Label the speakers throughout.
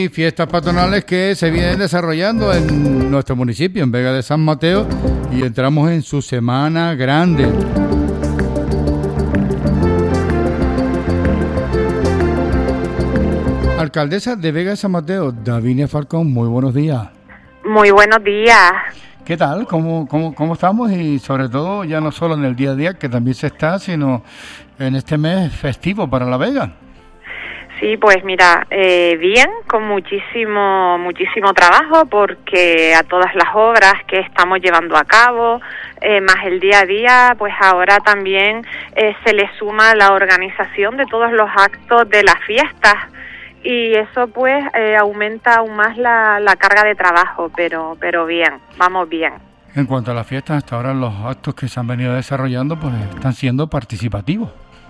Speaker 1: y fiestas patronales que se vienen desarrollando en nuestro municipio, en Vega de San Mateo, y entramos en su Semana Grande. Alcaldesa de Vega de San Mateo, Davinia Falcón, muy buenos días.
Speaker 2: Muy buenos días.
Speaker 1: ¿Qué tal? ¿Cómo estamos? Y sobre todo, ya no solo en el día a día, que también se está, sino en este mes festivo para La Vega.
Speaker 2: Sí, pues mira, bien, con muchísimo trabajo, porque a todas las obras que estamos llevando a cabo, más el día a día, pues ahora también se le suma la organización de todos los actos de las fiestas, y eso pues aumenta aún más la carga de trabajo, pero bien, vamos bien.
Speaker 1: En cuanto a las fiestas, hasta ahora los actos que se han venido desarrollando pues están siendo participativos.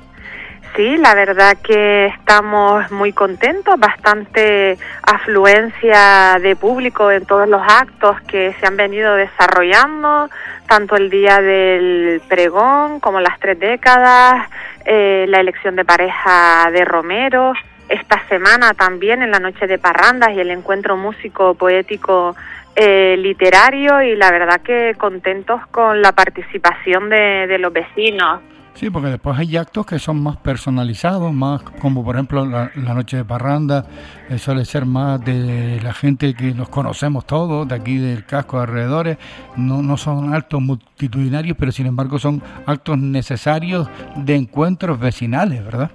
Speaker 2: Sí, la verdad que estamos muy contentos, bastante afluencia de público en todos los actos que se han venido desarrollando, tanto el día del pregón como las 3 décadas, la elección de pareja de Romero. Esta semana también en la noche de parrandas y el encuentro músico poético literario, y la verdad que contentos con la participación de los vecinos.
Speaker 1: Sí, porque después hay actos que son más personalizados, más como por ejemplo la noche de parranda, suele ser más de la gente que nos conocemos todos, de aquí del casco de alrededores, no son actos multitudinarios, pero sin embargo son actos necesarios de encuentros vecinales, ¿verdad?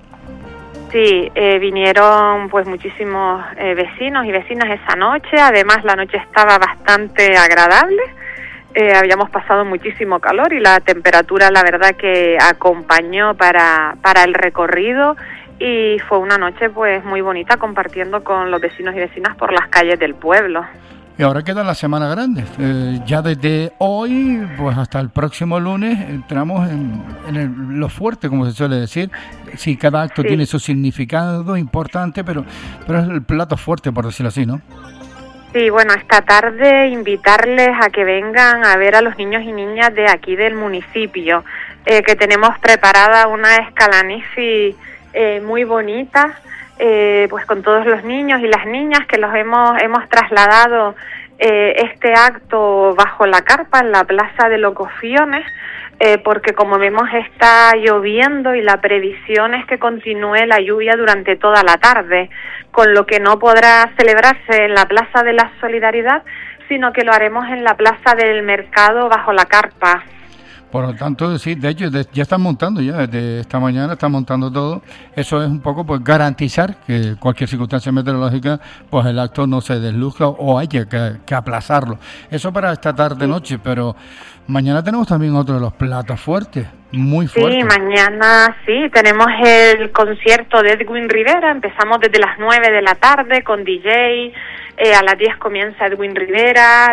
Speaker 2: Sí, vinieron pues muchísimos vecinos y vecinas esa noche. Además la noche estaba bastante agradable, habíamos pasado muchísimo calor y la temperatura la verdad que acompañó para el recorrido, y fue una noche pues muy bonita compartiendo con los vecinos y vecinas por las calles del pueblo.
Speaker 1: Y ahora queda la Semana Grande. Ya desde hoy, pues hasta el próximo lunes, entramos en lo fuerte, como se suele decir. Sí, cada acto tiene su significado importante, pero es el plato fuerte, por decirlo así, ¿no?
Speaker 2: Sí, bueno, esta tarde invitarles a que vengan a ver a los niños y niñas de aquí del municipio, que tenemos preparada una escalanifi muy bonita, pues con todos los niños y las niñas que los hemos trasladado este acto bajo la carpa en la Plaza de los Cofiones, porque como vemos está lloviendo y la previsión es que continúe la lluvia durante toda la tarde, con lo que no podrá celebrarse en la Plaza de la Solidaridad, sino que lo haremos en la Plaza del Mercado bajo la carpa.
Speaker 1: Por lo tanto, sí, de hecho, ya están montando, ya desde esta mañana están montando todo. Eso es un poco pues garantizar que cualquier circunstancia meteorológica, pues el acto no se desluzca o haya que aplazarlo. Eso para esta tarde-noche, pero mañana tenemos también otro de los platos fuertes, muy fuertes.
Speaker 2: Sí, mañana sí, tenemos el concierto de Edwin Rivera, empezamos desde las 9 de la tarde con DJ, a las 10 comienza Edwin Rivera,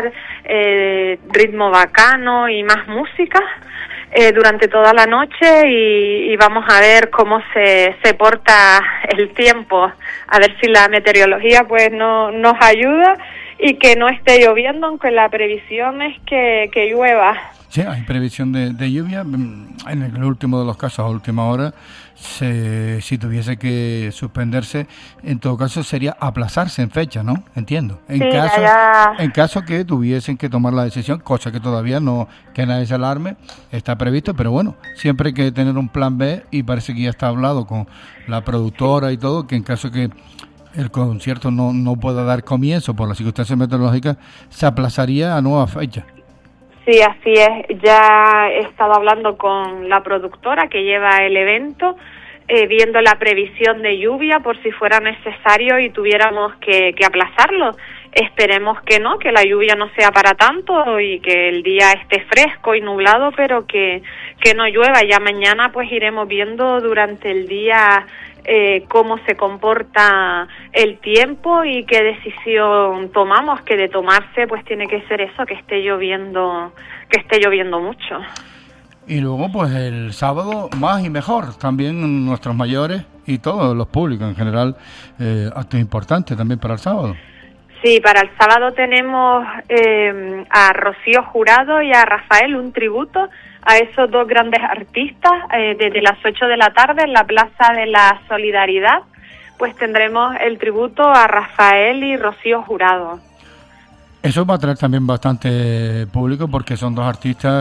Speaker 2: ritmo bacano y más música durante toda la noche, y vamos a ver cómo se porta el tiempo, a ver si la meteorología pues nos ayuda y que no esté lloviendo, aunque la previsión es que llueva.
Speaker 1: Sí, hay previsión de lluvia. En el último de los casos, a última hora, si tuviese que suspenderse, en todo caso sería aplazarse en fecha, ¿no? Entiendo. En caso que tuviesen que tomar la decisión, cosa que todavía no, que nadie se alarme, está previsto, pero bueno, siempre hay que tener un plan B, y parece que ya está hablado con la productora y todo, que en caso que el concierto no pueda dar comienzo por las circunstancias meteorológicas, se aplazaría a nueva fecha.
Speaker 2: Sí, así es. Ya he estado hablando con la productora que lleva el evento, viendo la previsión de lluvia por si fuera necesario y tuviéramos que aplazarlo. Esperemos que no, que la lluvia no sea para tanto y que el día esté fresco y nublado, pero que no llueva. Ya mañana pues iremos viendo durante el día cómo se comporta el tiempo y qué decisión tomamos, que de tomarse pues tiene que ser eso, que esté lloviendo mucho.
Speaker 1: Y luego pues el sábado más y mejor, también nuestros mayores y todos los públicos en general, actos importantes también para el sábado.
Speaker 2: Sí, para el sábado tenemos a Rocío Jurado y a Rafael, un tributo a esos dos grandes artistas, desde las 8 de la tarde en la Plaza de la Solidaridad, pues tendremos el tributo a Rafael y Rocío Jurado.
Speaker 1: Eso va a traer también bastante público porque son dos artistas